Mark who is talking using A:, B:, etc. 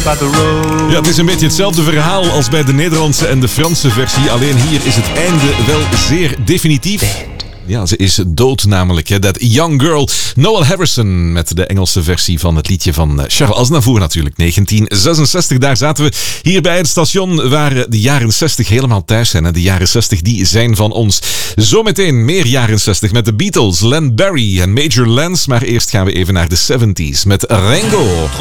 A: by the road.
B: Ja, het is een beetje hetzelfde verhaal als bij de Nederlandse en de Franse versie. Alleen hier is het einde wel zeer definitief. Ja, ze is dood namelijk. Hè. That Young Girl. Noel Harrison met de Engelse versie van het liedje van Charles Aznavour natuurlijk. 1966, daar zaten we hier bij het station waar de jaren 60 helemaal thuis zijn. En de jaren 60 die zijn van ons. Zometeen meer jaren 60 met de Beatles, Len Barry en Major Lance. Maar eerst gaan we even naar de 70s met Ringo.